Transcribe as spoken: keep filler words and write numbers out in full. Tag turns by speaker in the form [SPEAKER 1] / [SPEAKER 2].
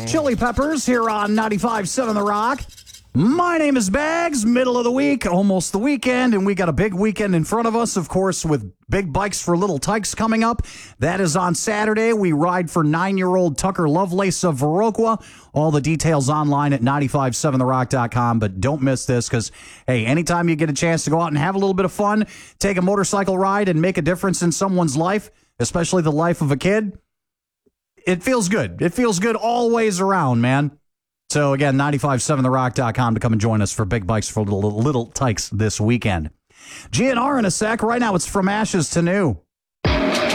[SPEAKER 1] Chili Peppers here on ninety-five point seven The Rock. My name is Bags, middle of the week, almost the weekend, and we got a big weekend in front of us, of course, with Big Bikes for Little Tykes coming up. That is on Saturday. We ride for nine-year-old Tucker Lovelace of Viroqua. All the details online at nine five seven the rock dot com, but don't miss this because, hey, anytime you get a chance to go out and have a little bit of fun, take a motorcycle ride and make a difference in someone's life, especially the life of a kid, it feels good. It feels good all ways around, man. So, again, nine five seven the rock dot com to come and join us for Big Bikes for Little, little Tykes this weekend. G N R in a sec. Right now, it's From Ashes to New.